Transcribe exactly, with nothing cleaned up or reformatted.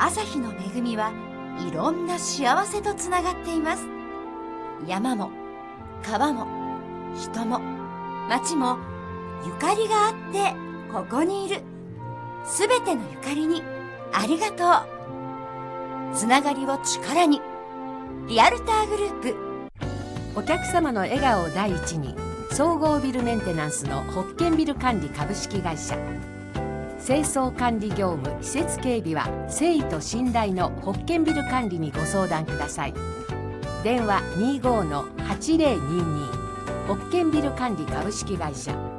朝日の恵みはいろんな幸せとつながっています。山も川も人も町もゆかりがあってここにいる。すべてのゆかりにありがとう。つながりを力に、リアルターグループ。 お客様の笑顔を第一に、総合ビルメンテナンスのホッケンビル管理株式会社。清掃管理業務、施設警備は誠意と信頼のホッケンビル管理にご相談ください。電話 にじゅうごのはちぜろにじゅうに ホッケンビル管理株式会社。